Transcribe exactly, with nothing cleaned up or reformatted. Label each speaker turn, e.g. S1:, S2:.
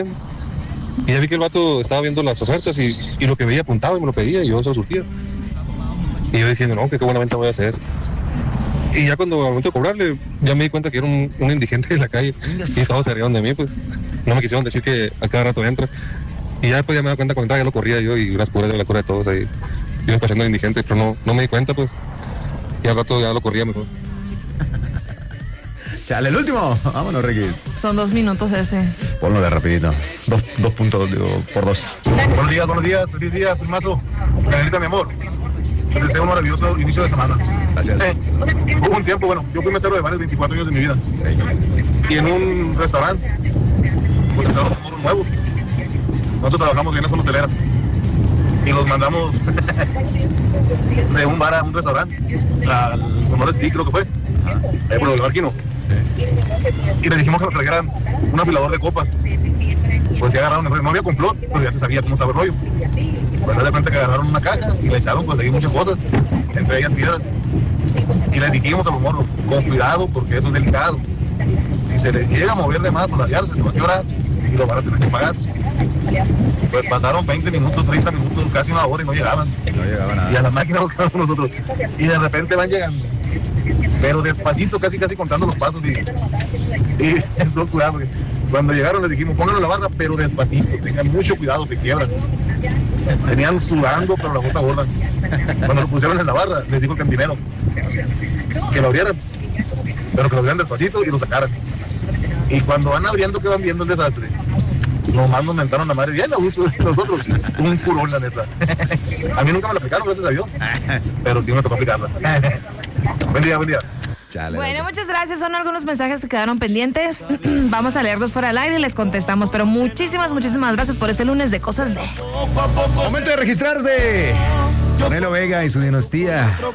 S1: Y ya vi que el vato estaba viendo las ofertas y, y lo que veía apuntaba y me lo pedía y yo se lo surtía. Y yo diciendo, no, que qué buena venta voy a hacer. Y ya cuando al momento de cobrarle, ya me di cuenta que era un, un indigente de la calle y todos se rieron de mí, pues. No me quisieron decir que a cada rato entra. Y ya después ya me di cuenta cuando entraba, ya lo corría yo y las curas de la cura de todos ahí. Iba pasando indigente, pero no, no me di cuenta, pues. Y al rato ya lo corría mejor.
S2: Chale, el último. Vámonos, Ricky.
S3: Son dos minutos este.
S2: Ponlo de rapidito. Dos, dos puntos digo, por dos.
S4: Buenos días, buenos días. Feliz día, primazo. Canelita, mi amor. Te deseo un maravilloso inicio de semana.
S2: Gracias.
S4: Eh, hubo un tiempo, bueno, yo fui mesero de varios veinticuatro años de mi vida. Y en un restaurante, pues entraron unos nuevos. Nosotros trabajamos en esa hotelera. Y los mandamos de un bar a un restaurante. Al Sonora Speak, creo que fue. Ahí por el Barquino. Y le dijimos que nos trajeran un afilador de copas. Pues se agarraron, no había complot, pero ya se sabía cómo estaba el rollo. Pues se da cuenta que agarraron una caja y le echaron pues ahí muchas cosas, entre ellas piedras. Y les dijimos a los morros, con cuidado porque eso es delicado. Si se les llega a mover de más o ladearse, se va a quebrar y lo van a tener que pagar. Pues pasaron veinte minutos, treinta minutos, casi una hora y no llegaban.
S2: No llegaba nada.
S4: Y a la máquina buscamos nosotros. Y de repente van llegando. Pero despacito, casi casi contando los pasos. Y, y no cuidado, porque cuando llegaron les dijimos, pónganlo en la barra, pero despacito, tengan mucho cuidado, se quiebran. Venían sudando, pero la gota gorda. Cuando lo pusieron en la barra, les dijo el cantinero que lo abrieran, pero que lo abrieran despacito y lo sacaran. Y cuando van abriendo, que van viendo el desastre, nomás nos mentaron la madre, bien a gusto de nosotros, un curón, la neta. A mí nunca me la aplicaron, gracias a Dios, pero sí me tocó aplicarla. Buen día, buen día.
S2: Chale,
S3: Bueno,
S2: loco.
S3: muchas gracias. Son algunos mensajes que quedaron pendientes. Vamos a leerlos fuera del aire y les contestamos. Pero muchísimas, muchísimas gracias por este lunes de Cosas de...
S2: Momento de registrarse. Nelo Vega y su dinastía.